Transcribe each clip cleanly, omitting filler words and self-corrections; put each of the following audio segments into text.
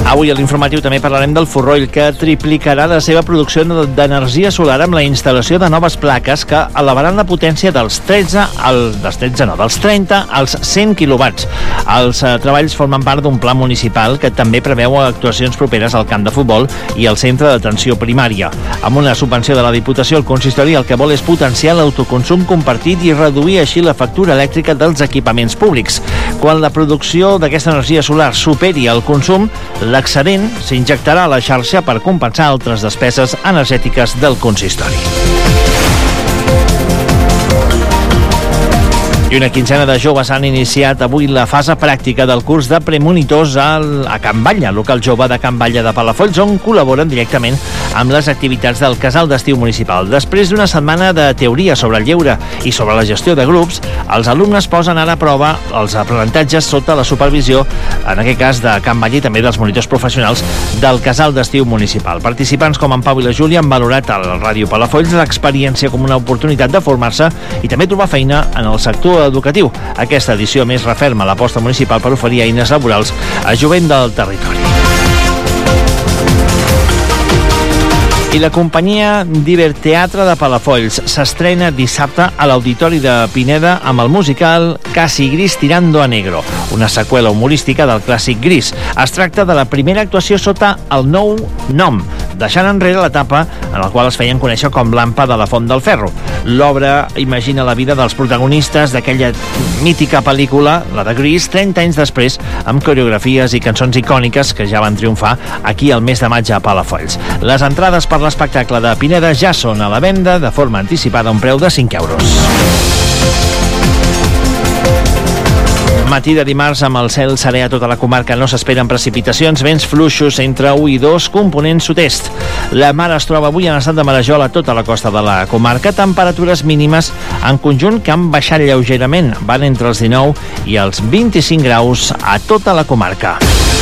Avui a l'informatiu també parlarem del Forroll, que triplicarà la seva producció d'energia solar amb la instal·lació de noves plaques que elevaran la potència dels 30 als 100 quilowatts. Els treballs formen part d'un pla municipal que també preveu actuacions properes al camp de futbol i al centre d'atenció primària. Amb una subvenció de la Diputació, el consistori el que vol és potenciar l'autoconsum compartit i reduir així la factura elèctrica dels equipaments públics. Quan la producció d'aquesta energia solar superi el consum, l'excedent s'injectarà a la xarxa per compensar altres despeses energètiques del consistori. I una quinzena de joves han iniciat avui la fase pràctica del curs de premonitors a Can Batlle, local jove de Can Batlle de Palafolls, on col·laboren directament amb les activitats del Casal d'Estiu Municipal. Després d'una setmana de teoria sobre el lleure i sobre la gestió de grups, els alumnes posen ara a prova els aprenentatges sota la supervisió, en aquest cas de Can Batlle i també dels monitors professionals del Casal d'Estiu Municipal. Participants com en Pau i la Júlia han valorat a la Ràdio Palafolls l'experiència com una oportunitat de formar-se i també trobar feina en el sector educatiu. Aquesta edició més referma l'aposta municipal per oferir eines laborals a jovent del territori. I la companyia Diverteatre de Palafolls s'estrena dissabte a l'Auditori de Pineda amb el musical Casi Gris tirando a negro, una seqüela humorística del clàssic Gris. Es tracta de la primera actuació sota el nou nom, deixant enrere l'etapa en la qual es feien conèixer com l'Ampa de la Font del Ferro. L'obra imagina la vida dels protagonistes d'aquella mítica pel·lícula, la de Gris, 30 anys després, amb coreografies i cançons icòniques que ja van triomfar aquí al mes de maig a Palafolls. Les entrades per l'espectacle de Pineda ja són a la venda de forma anticipada a un preu de 5 euros. Matí de dimarts amb el cel serè a tota la comarca. No s'esperen precipitacions, vents fluixos entre 1 i 2, component sud-est. La mar es troba avui en estat de marejol a tota la costa de la comarca. Temperatures mínimes en conjunt que han baixat lleugerament. Van entre els 19 i els 25 graus a tota la comarca.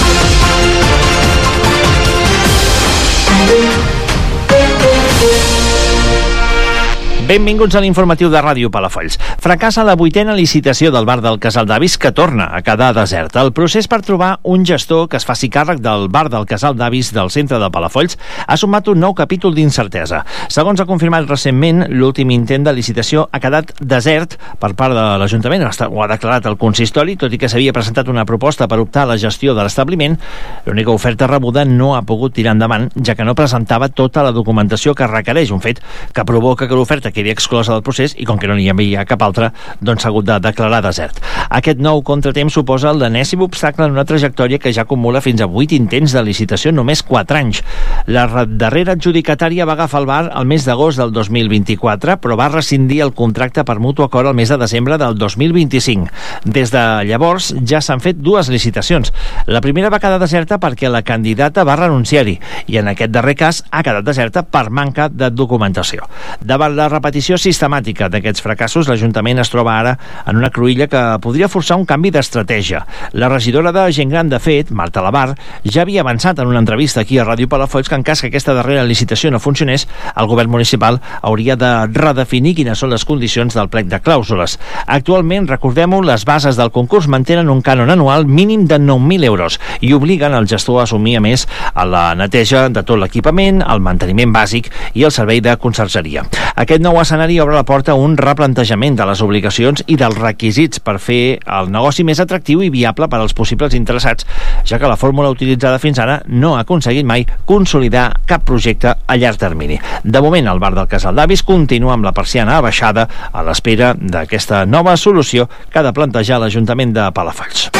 Benvinguts a l'informatiu de Ràdio Palafolls. Fracassa la 8a licitació del bar del Casal d'Avis, que torna a quedar desert. El procés per trobar un gestor que es faci càrrec del bar del Casal d'Avis del centre de Palafolls ha sumat un nou capítol d'incertesa. Segons ha confirmat recentment, l'últim intent de licitació ha quedat desert per part de l'Ajuntament. Ho ha declarat el consistori, tot i que s'havia presentat una proposta per optar a la gestió de l'establiment. L'única oferta rebuda no ha pogut tirar endavant, ja que no presentava tota la documentació que requereix, un fet que provoca que l'oferta quedi exclosa del procés i com que no n'hi havia cap altra, doncs s'ha hagut de declarar desert. Aquest nou contratemps suposa l'enèsim obstacle en una trajectòria que ja acumula fins a 8 intents de licitació en només 4 anys. La darrera adjudicatària va agafar el bar el mes d'agost del 2024, però va rescindir el contracte per mutu acord el mes de desembre del 2025. Des de llavors ja s'han fet 2 licitacions. La primera va quedar deserta perquè la candidata va renunciar-hi i en aquest darrer cas ha quedat deserta per manca de documentació. Davant la repetició sistemàtica d'aquests fracassos, l'Ajuntament es troba ara en una cruïlla que podria forçar un canvi d'estratègia. La regidora de Gent Gran, de fet, Marta Lavar, ja havia avançat en una entrevista aquí a Ràdio Palafolls que en cas que aquesta darrera licitació no funcionés, el govern municipal hauria de redefinir quines són les condicions del plec de clàusules. Actualment, recordem-ho, les bases del concurs mantenen un cànon anual mínim de 9.000 euros i obliguen el gestor a assumir, a més, a la neteja de tot l'equipament, el manteniment bàsic i el servei de consergeria. Aquest nou escenari obre la porta a un replantejament de les obligacions i dels requisits per fer el negoci més atractiu i viable per als possibles interessats, ja que la fórmula utilitzada fins ara no ha aconseguit mai consolidar cap projecte a llarg termini. De moment, el bar del Casal d'Avis continua amb la persiana abaixada a l'espera d'aquesta nova solució que ha de plantejar l'Ajuntament de Palafolls.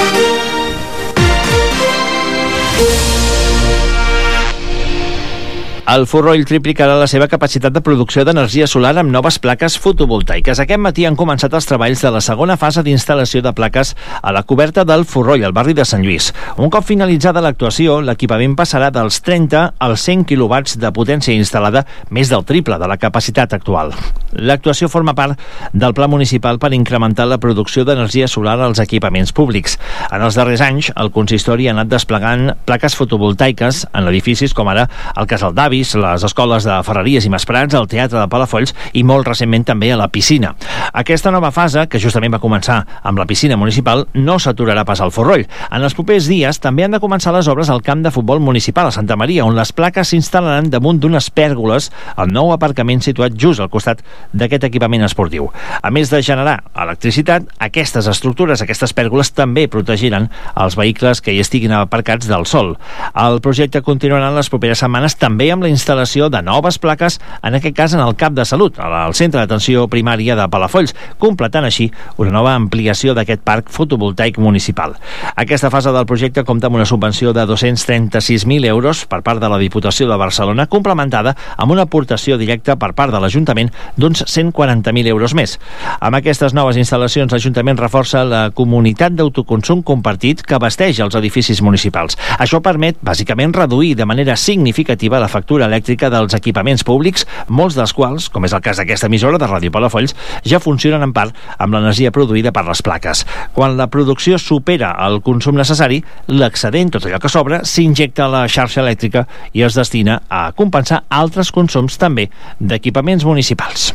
El Forroll triplicarà la seva capacitat de producció d'energia solar amb noves plaques fotovoltaiques. Aquest matí han començat els treballs de la segona fase d'instal·lació de plaques a la coberta del Forroll, al barri de Sant Lluís. Un cop finalitzada l'actuació, l'equipament passarà dels 30 als 100 quilowatts de potència instal·lada, més del triple de la capacitat actual. L'actuació forma part del Pla Municipal per incrementar la producció d'energia solar als equipaments públics. En els darrers anys, el consistori ha anat desplegant plaques fotovoltaiques en edificis com ara el Casal d'Avis, Davis, les escoles de Ferreries i Masprats, el Teatre de Palafolls i molt recentment també a la piscina. Aquesta nova fase, que justament va començar amb la piscina municipal, no s'aturarà pas al Forroll. En els propers dies també han de començar les obres al camp de futbol municipal a Santa Maria, on les plaques s'instal·laran damunt d'unes pèrgoles al nou aparcament situat just al costat d'aquest equipament esportiu. A més de generar electricitat, aquestes estructures, aquestes pèrgoles, també protegiran els vehicles que hi estiguin aparcats del sol. El projecte continuarà en les properes setmanes també amb la instal·lació de noves plaques, en aquest cas en el CAP de Salut, al Centre d'Atenció Primària de Palafolls, completant així una nova ampliació d'aquest parc fotovoltaic municipal. Aquesta fase del projecte compta amb una subvenció de 236.000 euros per part de la Diputació de Barcelona, complementada amb una aportació directa per part de l'Ajuntament d'uns 140.000 euros més. Amb aquestes noves instal·lacions, l'Ajuntament reforça la comunitat d'autoconsum compartit que abasteix els edificis municipals. Això permet, bàsicament, reduir de manera significativa la factura elèctrica dels equipaments públics, molts dels quals, com és el cas d'aquesta emissora de Ràdio Palafolls, ja funcionen en part amb l'energia produïda per les plaques. Quan la producció supera el consum necessari, l'excedent, tot allò que sobra, s'injecta a la xarxa elèctrica i es destina a compensar altres consums també d'equipaments municipals.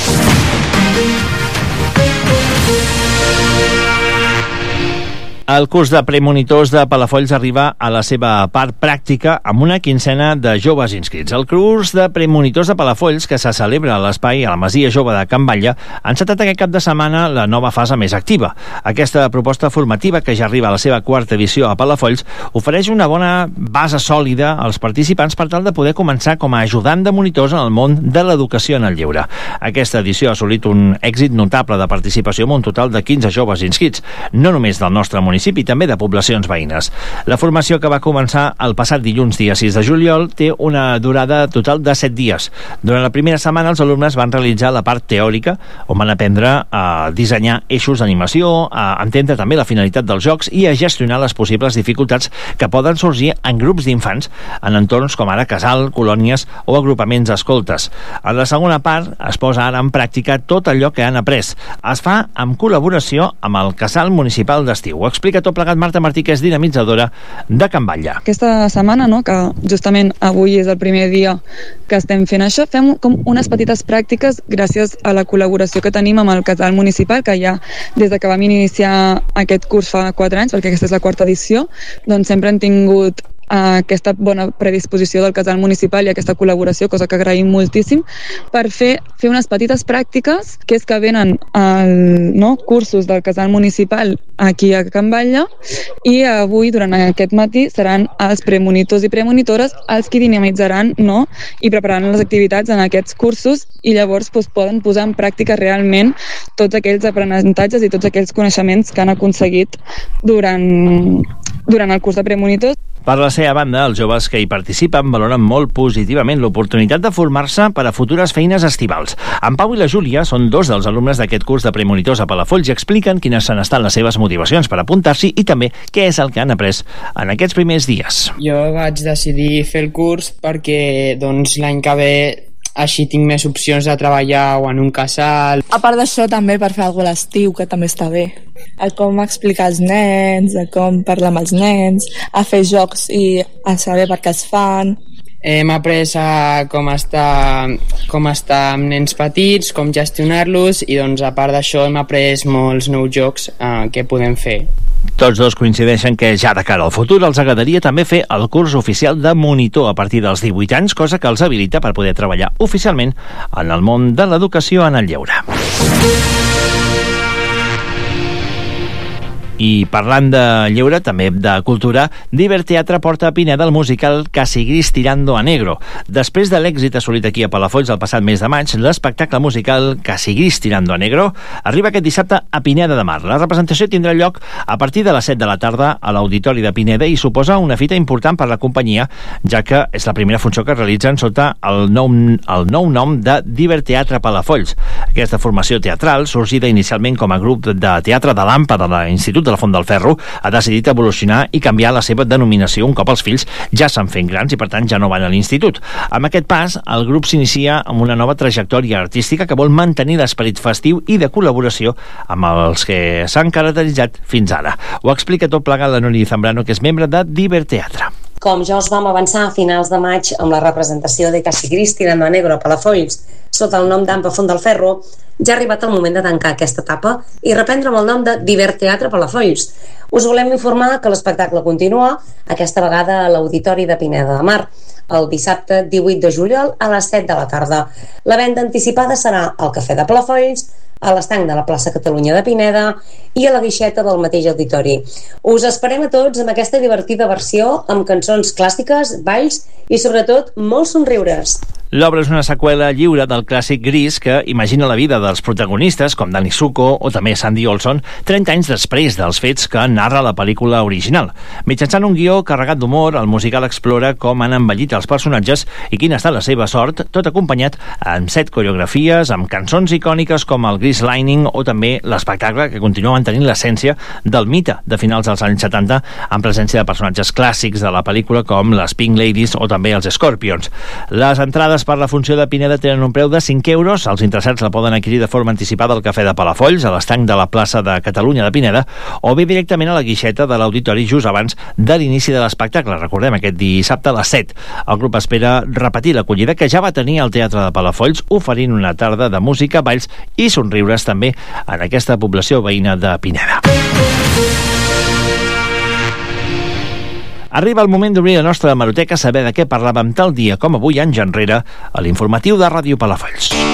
El curs de premonitors de Palafolls arriba a la seva part pràctica amb una quinzena de joves inscrits. El curs de premonitors de Palafolls, que se celebra a l'espai a la Masia Jove de Can Batlle, ha encetat aquest cap de setmana la nova fase més activa. Aquesta proposta formativa, que ja arriba a la seva quarta edició a Palafolls, ofereix una bona base sòlida als participants per tal de poder començar com a ajudant de monitors en el món de l'educació en el lleure. Aquesta edició ha assolit un èxit notable de participació amb un total de 15 joves inscrits, no només del nostre municipi, també de poblacions veïnes. La formació, que va començar el passat dilluns, dia 6 de juliol, té una durada total de 7 dies. Durant la primera setmana, els alumnes van realitzar la part teòrica, on van aprendre a dissenyar eixos d'animació, a entendre també la finalitat dels jocs i a gestionar les possibles dificultats que poden sorgir en grups d'infants en entorns com ara casal, colònies o agrupaments escoltes. En la segona part es posa ara en pràctica tot allò que han après. Es fa en col·laboració amb el Casal Municipal d'Estiu. Ho explica tot plegat Marta Martí, que és dinamitzadora de Can Batlle. Aquesta setmana, que justament avui és el primer dia que estem fent això, fem com unes petites pràctiques gràcies a la col·laboració que tenim amb el Casal Municipal, que ja des de que vam iniciar aquest curs fa 4 anys, perquè aquesta és la quarta edició, doncs sempre hem tingut aquesta bona predisposició del Casal Municipal i aquesta col·laboració, cosa que agraïm moltíssim, per fer unes petites pràctiques, que és que venen cursos del Casal Municipal aquí a Can Batlle, i avui, durant aquest matí, seran els premonitors i premonitores els que dinamitzaran i prepararan les activitats en aquests cursos, i llavors poden posar en pràctica realment tots aquells aprenentatges i tots aquells coneixements que han aconseguit durant el curs de premonitors. Per la seva banda, els joves que hi participen valoren molt positivament l'oportunitat de formar-se per a futures feines estivals. En Pau i la Júlia són dos dels alumnes d'aquest curs de premonitors a Palafolls i expliquen quines han estat les seves motivacions per apuntar-s'hi i també què és el que han après en aquests primers dies. Jo vaig decidir fer el curs perquè l'any que ve així tinc més opcions de treballar o en un casal. A part d'això, també per fer alguna cosa a l'estiu, que també està bé. A com explicar als nens, a com parlar amb els nens, a fer jocs i a saber per què es fan. Hem après a com estar amb nens petits, com gestionar-los, i a part d'això hem après molts nous jocs que podem fer. Tots dos coincideixen que ja de cara al futur els agradaria també fer el curs oficial de monitor a partir dels 18 anys, cosa que els habilita per poder treballar oficialment en el món de l'educació en el lleure. I parlant de lleure, també de cultura, Diver Teatre porta a Pineda el musical Casi Gris tirando a negro. Després de l'èxit assolit aquí a Palafolls el passat mes de maig, l'espectacle musical Casi Gris tirando a negro arriba aquest dissabte a Pineda de Mar. La representació tindrà lloc a partir de les 7 de la tarda a l'Auditori de Pineda i suposa una fita important per la companyia, ja que és la primera funció que realitzen sota el nou nom de Diver Teatre Palafolls. Aquesta formació teatral, sorgida inicialment com a grup de teatre de l'AMPA de l'Institut de la Font del Ferro, ha decidit evolucionar i canviar la seva denominació un cop els fills ja s'han fet grans i per tant ja no van a l'institut. Amb aquest pas, el grup s'inicia amb una nova trajectòria artística que vol mantenir l'esperit festiu i de col·laboració amb els que s'han caracteritzat fins ara. Ho explica tot plegat la Núria Zambrano, que és membre de Diver Teatre. Com ja us vam avançar a finals de maig amb la representació de Casi Gris tirando a negro a Palafolls sota el nom d'Ampa Font del Ferro, ja ha arribat el moment de tancar aquesta etapa i reprendre amb el nom de Divert Teatre Palafolls. Us volem informar que l'espectacle continua, aquesta vegada a l'Auditori de Pineda de Mar, el dissabte 18 de juliol a les 7 de la tarda. La venda anticipada serà al Cafè de Palafolls, a l'estanc de la plaça Catalunya de Pineda i a la guixeta del mateix auditori. Us esperem a tots amb aquesta divertida versió amb cançons clàssiques, balls i sobretot molts somriures. L'obra és una seqüela lliure del clàssic Gris que imagina la vida dels protagonistes, com Danny Zuko o també Sandy Olson, 30 anys després dels fets que narra la pel·lícula original. Mitjançant un guió carregat d'humor, el musical explora com han envellit els personatges i quina ha estat la seva sort, tot acompanyat amb 7 coreografies, amb cançons icòniques com el Grease Lightning o també l'espectacle que continua mantenint l'essència del mite de finals dels anys 70 amb presència de personatges clàssics de la pel·lícula com les Pink Ladies o també els Scorpions. Les entrades per la funció de Pineda tenen un preu de 5 euros. Els interessats la poden adquirir de forma anticipada al Cafè de Palafolls, a l'estanc de la plaça de Catalunya de Pineda, o bé directament a la guixeta de l'auditori just abans de l'inici de l'espectacle. Recordem, aquest dissabte a les 7. El grup espera repetir l'acollida que ja va tenir al Teatre de Palafolls, oferint una tarda de música, balls i somriures també en aquesta població veïna de Pineda. Arriba el moment d'obrir la nostra hemeroteca, saber de què parlàvem tal dia com avui anys enrere a l'informatiu de Ràdio Palafolls.